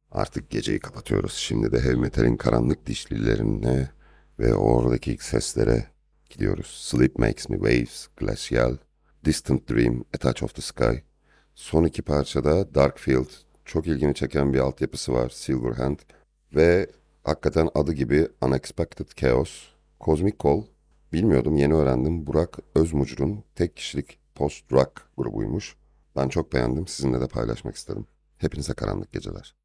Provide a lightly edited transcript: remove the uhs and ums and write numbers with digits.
Artık geceyi kapatıyoruz. Şimdi de heavy metal'in karanlık dişlilerine ve oradaki ilk seslere gidiyoruz. Sleep Makes Me Waves, Glacial, Distant Dream, A Touch of the Sky. Son iki parçada Darkfield, çok ilgimi çeken bir altyapısı var, Silverhand. Ve hakikaten adı gibi Unexpected Chaos, Cosmic Call. Bilmiyordum, yeni öğrendim. Burak Özmucur'un tek kişilik post-rock grubuymuş. Ben çok beğendim, sizinle de paylaşmak istedim. Hepinize karanlık geceler.